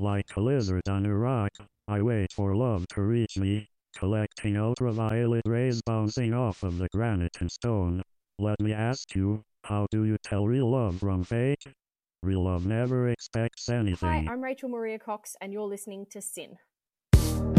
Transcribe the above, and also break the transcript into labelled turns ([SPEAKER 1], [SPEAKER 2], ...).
[SPEAKER 1] Like a lizard on a rock, I wait for love to reach me, collecting ultraviolet rays bouncing off of the granite and stone. Let me ask you, how do you tell real love from fake? Real love never expects
[SPEAKER 2] Hi,
[SPEAKER 1] anything.
[SPEAKER 2] I'm Rachel Maria Cox, and you're listening to SYN.